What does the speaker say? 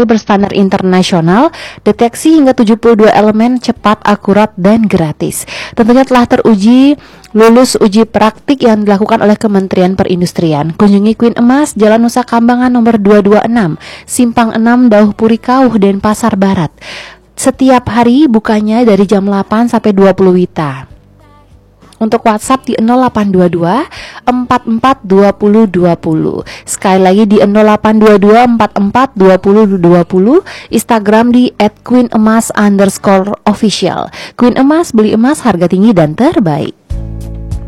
laboratory berstandar internasional, deteksi hingga 72 elemen, cepat, akurat, dan gratis. Tentunya telah teruji lulus uji praktik yang dilakukan oleh Kementerian Perindustrian. Kunjungi Queen Emas, Jalan Nusa Kambangan nomor 226, Simpang 6, Dauh Puri Kauh, Denpasar Barat. Setiap hari bukanya dari jam 8 sampai 20 WITA. Untuk WhatsApp di 0822 44 20 20. Sekali lagi di 0822 44 20 20. Instagram di @queenemas_official. Queen Emas, beli emas harga tinggi dan terbaik.